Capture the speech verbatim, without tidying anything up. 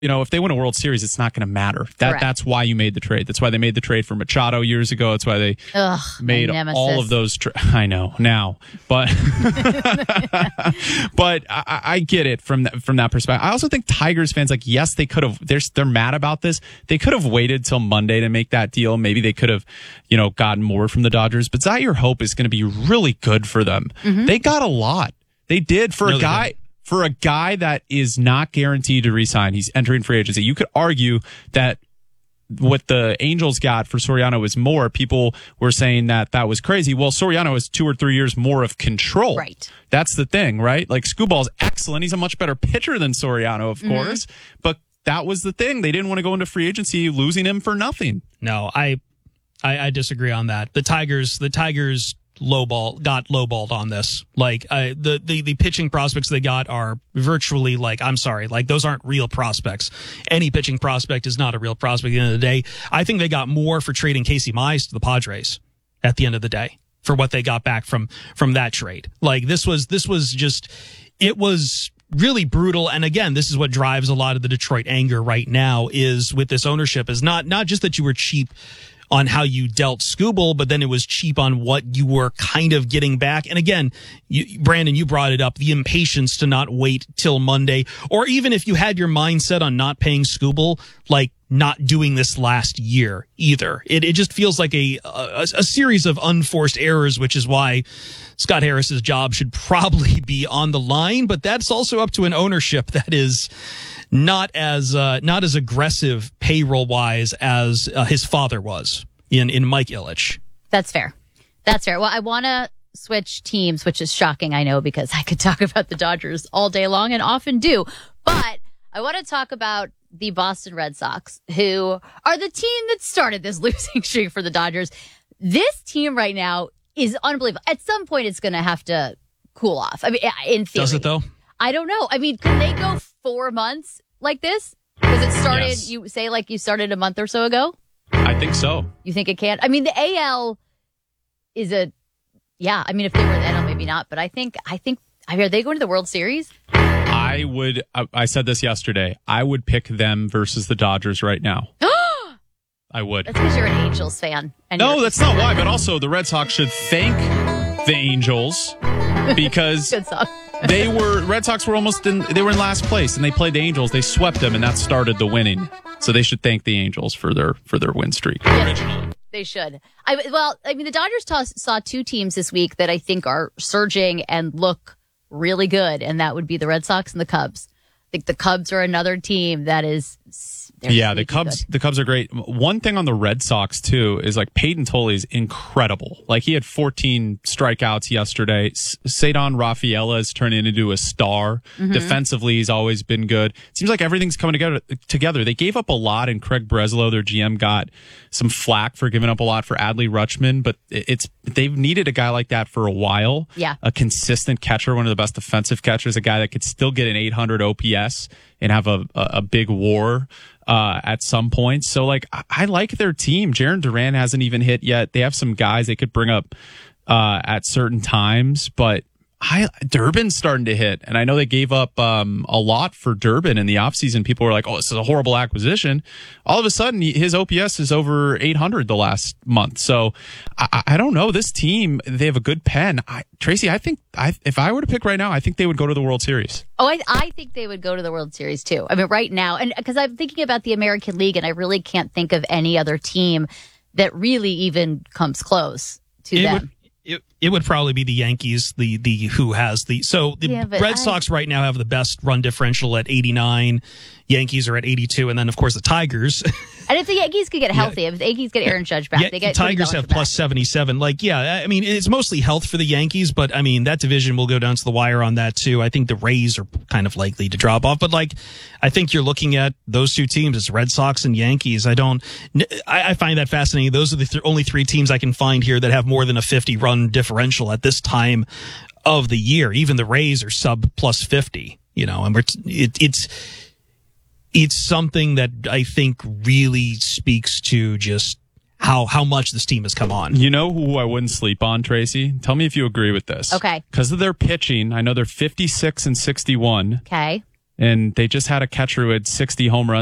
you know, if they win a World Series, it's not going to matter. That Correct. That's why you made the trade. That's why they made the trade for Machado years ago. That's why they Ugh, made all of those. Tra- I know now, but but I, I get it from that, from that perspective. I also think Tigers fans, like, yes, they could have. They're they're mad about this. They could have waited till Monday to make that deal. Maybe they could have, you know, gotten more from the Dodgers. But Zaire Hope is going to be really good for them. Mm-hmm. They got a lot. They did for no, a guy. For a guy that is not guaranteed to re-sign, he's entering free agency. You could argue that what the Angels got for Soriano was more. People were saying that that was crazy. Well, Soriano has two or three years more of control. Right. That's the thing, right? Like, Scooball's excellent. He's a much better pitcher than Soriano, of mm-hmm. course. But that was the thing. They didn't want to go into free agency losing him for nothing. No, I, I, I disagree on that. The Tigers, the Tigers. lowball got lowballed on this. Like uh, the, the the pitching prospects they got are virtually like I'm sorry, like those aren't real prospects. Any pitching prospect is not a real prospect at the end of the day. I think they got more for trading Casey Mize to the Padres at the end of the day for what they got back from from that trade. Like this was this was just it was really brutal. And again, this is what drives a lot of the Detroit anger right now is with this ownership is not not just that you were cheap on how you dealt Skubal, but then it was cheap on what you were kind of getting back. And again, you, Brandon, you brought it up, the impatience to not wait till Monday, or even if you had your mindset on not paying Skubal, like not doing this last year either. It it just feels like a, a, a series of unforced errors, which is why Scott Harris's job should probably be on the line, but that's also up to an ownership that is not as uh, not as aggressive payroll wise as uh, his father was in in Mike Ilitch. That's fair. That's fair. Well, I want to switch teams, which is shocking, I know, because I could talk about the Dodgers all day long and often do. But I want to talk about the Boston Red Sox, who are the team that started this losing streak for the Dodgers. This team right now is unbelievable. At some point, it's going to have to cool off. I mean, in theory. Does it though? I don't know. I mean, could they go four months like this? Because it started, yes. you say like you started a month or so ago? I think so. You think it can? I mean, the A L is a, yeah, I mean, if they were the N L, maybe not. But I think, I think, I mean, are they going to the World Series? I would, I, I said this yesterday, I would pick them versus the Dodgers right now. I would. That's because you're an Angels fan. And no, that's not why. But also, the Red Sox should thank the Angels because Good song. they were Red Sox were almost in. They were in last place, and they played the Angels. They swept them, and that started the winning. So they should thank the Angels for their for their win streak Yes, originally. They should. I well, I mean, the Dodgers toss, saw two teams this week that I think are surging and look really good, and that would be the Red Sox and the Cubs. I think the Cubs are another team that is. Yeah, the Cubs. Good. The Cubs are great. One thing on the Red Sox too is like Peyton Tolle is incredible. Like he had fourteen strikeouts yesterday. Ceddanne Rafaela is turning into a star. Mm-hmm. Defensively, he's always been good. Seems like everything's coming together. Together, they gave up a lot, and Craig Breslow, their G M, got some flack for giving up a lot for Adley Rutschman. But it's they've needed a guy like that for a while. Yeah, a consistent catcher, one of the best defensive catchers, a guy that could still get an eight hundred O P S and have a a, a big WAR. Uh, at some point. So, like, I, I like their team. Jarren Duran hasn't even hit yet. They have some guys they could bring up uh, at certain times, but I, Durbin's starting to hit. And I know they gave up um, a lot for Durbin in the offseason. People were like, oh, this is a horrible acquisition. All of a sudden, his O P S is over eight hundred the last month. So, I, I don't know. This team, they have a good pen. I, Tracy, I think I, if I were to pick right now, I think they would go to the World Series. Oh, I, I think they would go to the World Series, too. I mean, right now, and because I'm thinking about the American League, and I really can't think of any other team that really even comes close to it them. Would, it, it would probably be the Yankees, the the who has the so the yeah, Red I, Sox right now have the best run differential at eighty-nine. Yankees are at eighty-two, and then of course the Tigers. And if the Yankees could get healthy, yeah. if the Yankees get Aaron Judge back, yeah, they get the Tigers have plus seventy-seven. Like, yeah, I mean, it's mostly health for the Yankees, but I mean, that division will go down to the wire on that too. I think the Rays are kind of likely to drop off, but like, I think you're looking at those two teams, it's Red Sox and Yankees. I don't, I, I find that fascinating. Those are the th- only three teams I can find here that have more than a fifty run differential at this time of the year. Even the Rays are sub plus fifty, you know, and we're t- it, it's, It's something that I think really speaks to just how how much this team has come on. You know who I wouldn't sleep on, Tracy? Tell me if you agree with this. Okay. Because of their pitching, I know they're fifty-six and sixty-one. Okay. and they just had a catcher who had sixty home runs